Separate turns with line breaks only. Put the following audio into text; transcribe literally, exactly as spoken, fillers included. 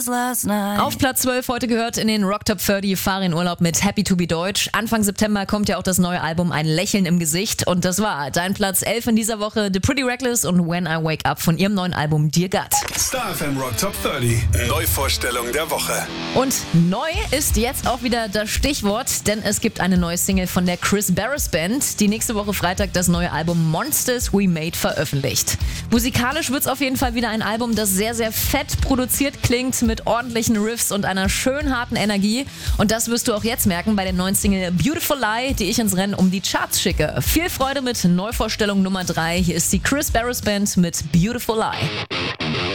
Auf Platz zwölf heute gehört in den Rock Top dreißig Fahr in Urlaub mit Happy to be Deutsch. Anfang September kommt ja auch das neue Album Ein Lächeln im Gesicht. Und das war dein Platz elf in dieser Woche. The Pretty Reckless und When I Wake Up von ihrem neuen Album Dear God.
Star F M Rock Top dreißig. Neuvorstellung der Woche.
Und neu ist jetzt auch wieder das Stichwort, denn es gibt eine neue Single von der Chris Barris Band, die nächste Woche Freitag das neue Album Monsters We Made veröffentlicht. Musikalisch wird es auf jeden Fall wieder ein Album, das sehr, sehr fett produziert klingt, mit ordentlichen Riffs und einer schön harten Energie. Und das wirst du auch jetzt merken bei der neuen Single Beautiful Lie, die ich ins Rennen um die Charts schicke. Viel Freude mit Neuvorstellung Nummer drei. Hier ist die Chris Barris Band mit Beautiful Lie.